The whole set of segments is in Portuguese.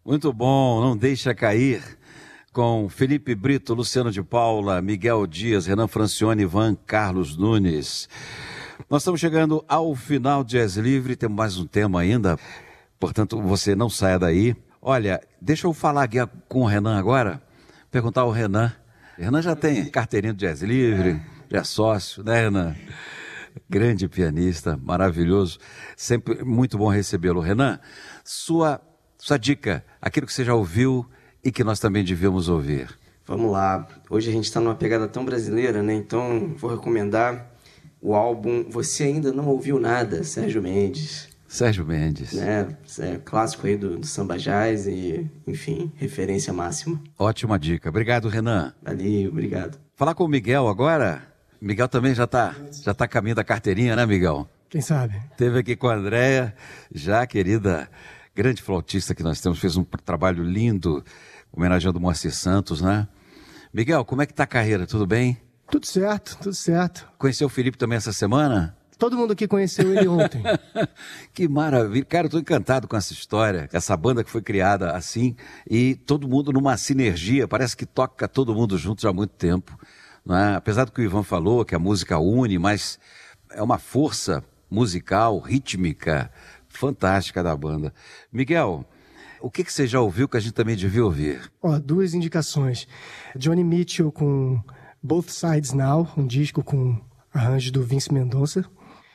Muito bom, Não Deixa Cair, com Felipe Brito, Luciano de Paula, Miguel Dias, Renan Francione, Ivan Carlos Nunes. Nós estamos chegando ao final do Jazz Livre, temos mais um tema ainda, portanto você não saia daí. Olha, deixa eu falar aqui com o Renan agora, perguntar ao Renan. Renan já tem carteirinha do Jazz Livre, já é sócio, né, Renan? Grande pianista, maravilhoso, sempre muito bom recebê-lo. Renan, sua dica, aquilo que você já ouviu e que nós também devíamos ouvir. Vamos lá, hoje a gente está numa pegada tão brasileira, né? Então vou recomendar o álbum Você Ainda Não Ouviu Nada, Sérgio Mendes. Sérgio Mendes. É clássico aí do samba jazz e, enfim, referência máxima. Ótima dica, obrigado, Renan. Valeu, obrigado. Falar com o Miguel agora. Miguel também já tá a caminho da carteirinha, né, Miguel? Quem sabe? Esteve aqui com a Andréia, já querida, grande flautista que nós temos, fez um trabalho lindo, homenageando o Moacir Santos, né? Miguel, como é que tá a carreira? Tudo bem? Tudo certo, tudo certo. Conheceu o Felipe também essa semana? Todo mundo aqui conheceu ele ontem. Que maravilha. Cara, eu tô encantado com essa história, essa banda que foi criada assim, e todo mundo numa sinergia, parece que toca todo mundo junto já há muito tempo. Não é? Apesar do que o Ivan falou, que a música une, mas é uma força musical, rítmica, fantástica da banda. Miguel, o que você já ouviu que a gente também devia ouvir? Duas indicações. Johnny Mitchell com Both Sides Now, um disco com arranjos do Vince Mendonça.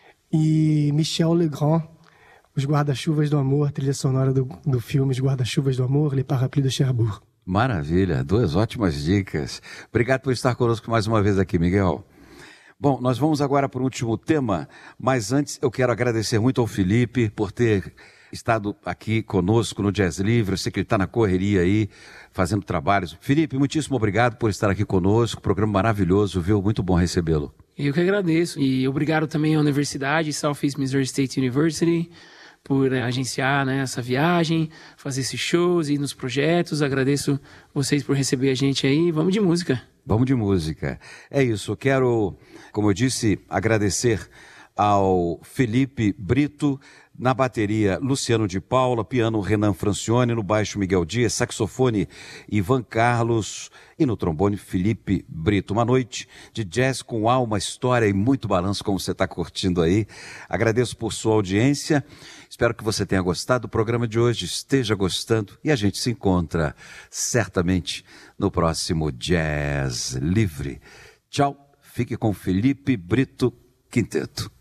E Michel Legrand, Os Guarda-Chuvas do Amor, trilha sonora do filme Os Guarda-Chuvas do Amor, Les Parapluies de Cherbourg. Maravilha, duas ótimas dicas. Obrigado por estar conosco mais uma vez aqui, Miguel. Bom, nós vamos agora para o último tema, mas antes eu quero agradecer muito ao Felipe por ter estado aqui conosco no Jazz Livre. Eu sei que ele está na correria aí, fazendo trabalhos. Felipe, muitíssimo obrigado por estar aqui conosco, programa maravilhoso, viu? Muito bom recebê-lo. Eu que agradeço, e obrigado também à Universidade, Southeast Missouri State University, por agenciar, né, essa viagem, fazer esses shows e ir nos projetos. Agradeço vocês por receber a gente aí. Vamos de música. Vamos de música. É isso, eu quero, como eu disse, agradecer ao Felipe Brito, na bateria Luciano de Paula, piano Renan Francione, no baixo Miguel Dias, saxofone Ivan Carlos e no trombone Felipe Brito. Uma noite de jazz com alma, história e muito balanço, como você está curtindo aí. Agradeço por sua audiência, espero que você tenha gostado do programa de hoje, esteja gostando e a gente se encontra certamente no próximo Jazz Livre. Tchau, fique com Felipe Brito Quinteto.